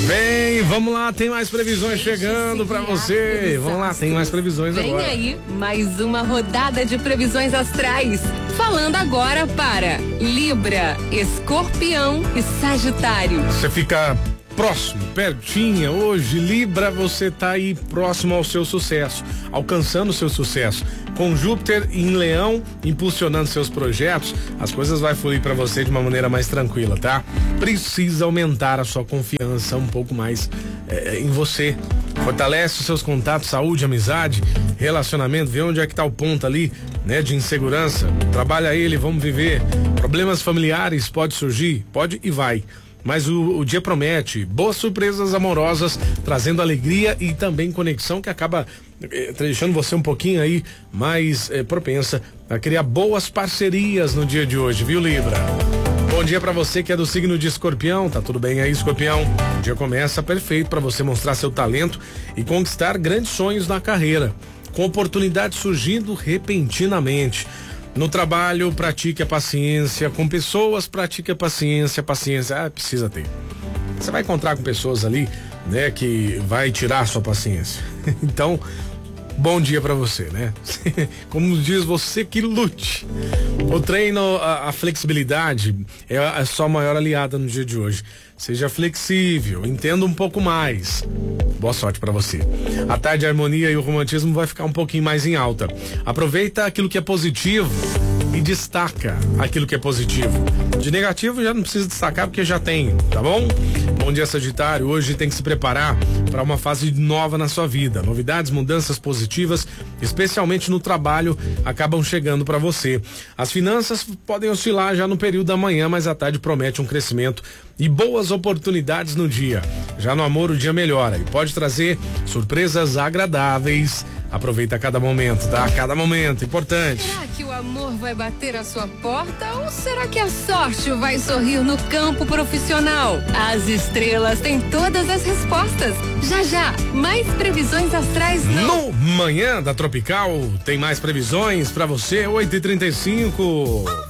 Bem, vamos lá, tem mais previsões chegando pra você. Vamos lá, tem mais previsões agora. Vem aí, mais uma rodada de previsões astrais. Falando agora para Libra, Escorpião e Sagitário. Você fica próximo, pertinha. Hoje, Libra, você tá aí próximo ao seu sucesso, alcançando o seu sucesso. Com Júpiter em Leão, impulsionando seus projetos, as coisas vai fluir para você de uma maneira mais tranquila, tá? Precisa aumentar a sua confiança um pouco mais em você. Fortalece os seus contatos, saúde, amizade, relacionamento, vê onde é que tá o ponto ali, né, de insegurança. Trabalha ele, vamos viver. Problemas familiares pode surgir, pode e vai. Mas o dia promete boas surpresas amorosas, trazendo alegria e também conexão que acaba deixando você um pouquinho aí mais propensa a criar boas parcerias no dia de hoje, viu, Libra? Bom dia pra você que é do signo de Escorpião, tá tudo bem aí, Escorpião? O dia começa perfeito pra você mostrar seu talento e conquistar grandes sonhos na carreira, com oportunidades surgindo repentinamente. No trabalho, pratique a paciência. Com pessoas, pratique a paciência. Paciência, precisa ter. Você vai encontrar com pessoas ali, né, que vai tirar a sua paciência. Então, bom dia pra você, né? Como diz, você que lute. O treino, a flexibilidade é a sua maior aliada no dia de hoje. Seja flexível, entenda um pouco mais. Boa sorte pra você. A tarde, a harmonia e o romantismo vai ficar um pouquinho mais em alta. Aproveita aquilo que é positivo e destaca aquilo que é positivo. De negativo já não precisa destacar porque já tem, tá bom? Bom dia, Sagitário. Hoje tem que se preparar para uma fase nova na sua vida. Novidades, mudanças positivas, especialmente no trabalho, acabam chegando para você. As finanças podem oscilar já no período da manhã, mas à tarde promete um crescimento e boas oportunidades no dia. Já no amor, o dia melhora e pode trazer surpresas agradáveis. Aproveita cada momento, tá? Cada momento, importante. Será que o amor vai bater a sua porta ou será que a sorte vai sorrir no campo profissional? As estrelas têm todas as respostas. Já já, mais previsões astrais no Manhã da Tropical. Tem mais previsões pra você, 8h35.